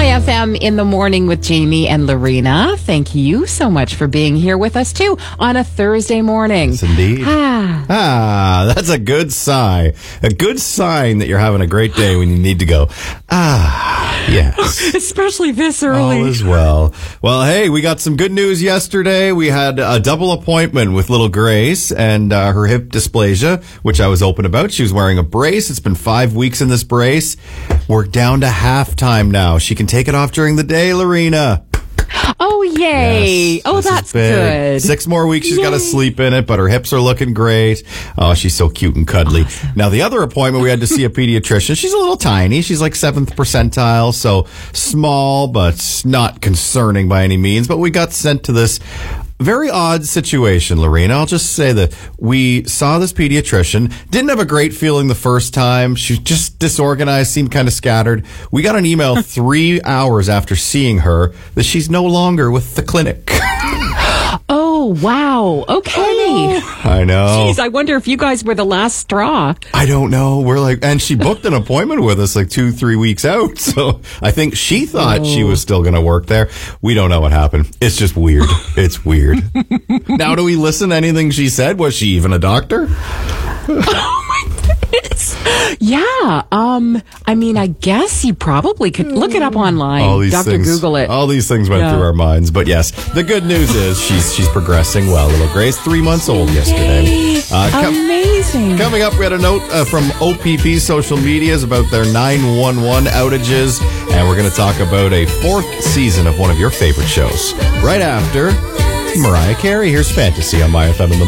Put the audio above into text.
FM in the morning with Jamie and Lorena. Thank you so much for being here with us too on a Thursday morning. Yes, indeed. That's a good sigh. A good sign that you're having a great day when you need to go. Yes. Especially this early. All is well. Well, hey, we got some good news yesterday. We had a double appointment with little Grace and her hip dysplasia, which I was open about. She was wearing a brace. It's been 5 weeks in this brace. We're down to halftime now. She can take it off during the day, Lorena. Oh, yay. Yes, oh, that's good. 6 more weeks. She's got to sleep in it, but her hips are looking great. Oh, she's so cute and cuddly. Now, the other appointment, we had to see a pediatrician. She's a little tiny. She's like 7th percentile, so small, but not concerning by any means. But we got sent to this very odd situation, Lorena. I'll just say that we saw this pediatrician, didn't have a great feeling the first time. She was just disorganized, seemed kind of scattered. We got an email 3 hours after seeing her that she's no longer with the clinic. Oh, wow. Okay. I know. Jeez, I wonder if you guys were the last straw. I don't know. We're like, and she booked an appointment with us like 2-3 weeks out. So I think she thought she was still going to work there. We don't know what happened. It's just weird. It's weird. Now, do we listen to anything she said? Was she even a doctor? Oh my goodness. Yeah. I mean, I guess you probably could look it up online. All these Dr. things, Google it. All these things went through our minds. But yes, the good news is she's progressing well. Little Grace, 3 months old yesterday. Amazing. Coming up, we had a note from OPP social medias about their 911 outages. And we're going to talk about a 4th season of one of your favorite shows. Right after Mariah Carey. Here's Fantasy on My FM in the